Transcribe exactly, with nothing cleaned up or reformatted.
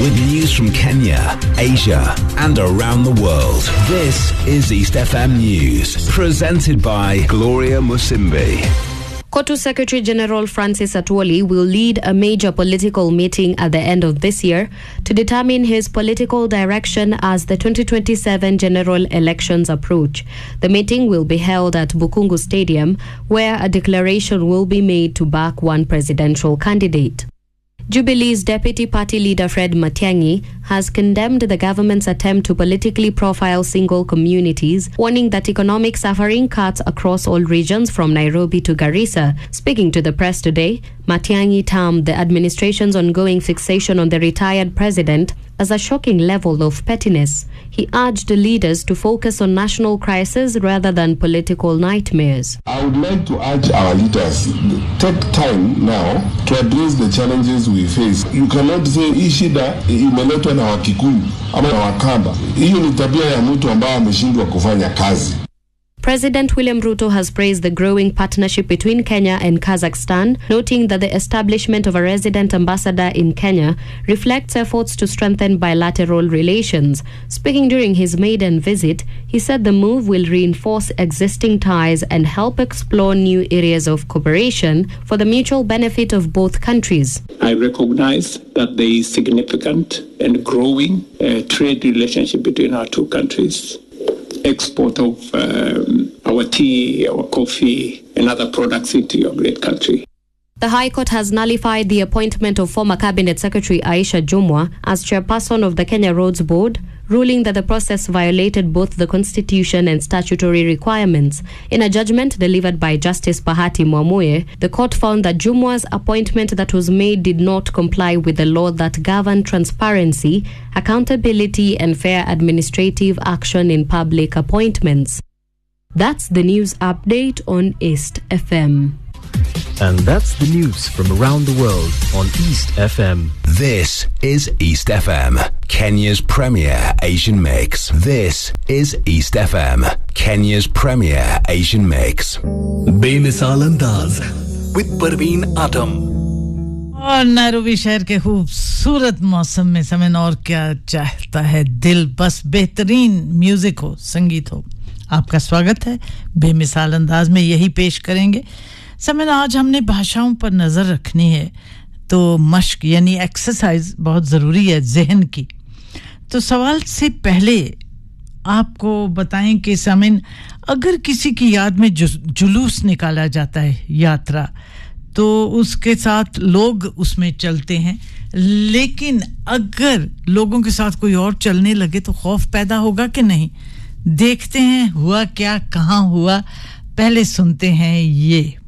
with news from Kenya, Asia, and around the world. This is East F M News, presented by Gloria Musimbi. Kotu Secretary General Francis Atwoli will lead a major political meeting at the end of this year to determine his political direction as the twenty twenty-seven general elections approach. The meeting will be held at Bukungu Stadium, where a declaration will be made to back one presidential candidate. Jubilee's deputy party leader Fred Matiang'i has condemned the government's attempt to politically profile single communities, warning that economic suffering cuts across all regions from Nairobi to Garissa. Speaking to the press today, Matiang'i termed the administration's ongoing fixation on the retired president as a shocking level of pettiness. He urged the leaders to focus on national crisis rather than political nightmares. I would like to urge our leaders, take time now to address the challenges we face. You cannot say hii shida imeletwa na Wakikuyu ama na Wakamba. Hiyo ni tabia ya mtu ambaye ameshindwa kufanya kazi. President William Ruto has praised the growing partnership between Kenya and Kazakhstan, noting that the establishment of a resident ambassador in Kenya reflects efforts to strengthen bilateral relations. Speaking during his maiden visit, he said the move will reinforce existing ties and help explore new areas of cooperation for the mutual benefit of both countries. I recognize that there is significant and growing uh, trade relationship between our two countries. Export of um, our tea, our coffee, and other products into your great country. The High Court has nullified the appointment of former Cabinet Secretary Aisha Jumwa as chairperson of the Kenya Roads Board, ruling that the process violated both the constitution and statutory requirements. In a judgment delivered by Justice Bahati Mwamuye, the court found that Jumwa's appointment that was made did not comply with the law that governed transparency, accountability, and fair administrative action in public appointments. That's the news update on East F M. And that's the news from around the world on East F M. This is East F M, Kenya's premier Asian mix. This is East F M, Kenya's premier Asian mix. बेमिसाल अंदाज with परवीन आटम. और नैरोबी शहर के खूबसूरत मौसम में समय और क्या चाहता है दिल, बस बेहतरीन म्यूजिक हो, संगीत हो. आपका स्वागत है. बेमिसाल अंदाज में यही पेश करेंगे. समय आज हमने भाषाओं पर नजर रखनी है, तो मश्क यानी एक्सरसाइज बहुत ज़रूरी है ज़हन की. तो सवाल से पहले आपको बताएं कि सामिन, अगर किसी की याद में जुलूस निकाला जाता है, यात्रा, तो उसके साथ लोग उसमें चलते हैं, लेकिन अगर लोगों के साथ कोई और चलने लगे तो खौफ पैदा होगा कि नहीं? देखते हैं हुआ क्या, कहां हुआ. पहले सुनते हैं ये.